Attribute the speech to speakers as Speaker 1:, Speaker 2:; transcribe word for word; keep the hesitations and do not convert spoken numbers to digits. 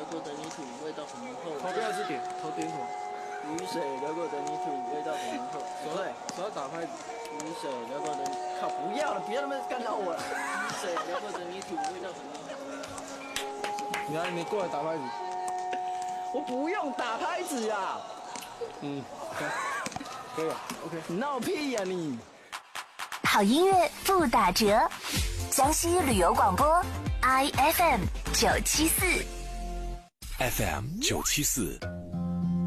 Speaker 1: 过的泥土，味道很浓厚。
Speaker 2: 头不要是点，头点什么？
Speaker 1: 雨水流过的泥土，味道很浓厚。
Speaker 2: 手
Speaker 1: 对，
Speaker 2: 手要打拍子。
Speaker 1: 雨水流过的，靠，不要了，不要那么干扰我了。雨水流过的泥土，味道很浓厚。
Speaker 2: 你来，你过来打拍子。
Speaker 1: 我不用打拍子呀。
Speaker 2: 嗯，可以了 ，OK。
Speaker 1: 你闹屁呀、啊、你！
Speaker 3: 好音乐不打折，江西旅游广播 I F M 九七四
Speaker 4: ，F M 九七四。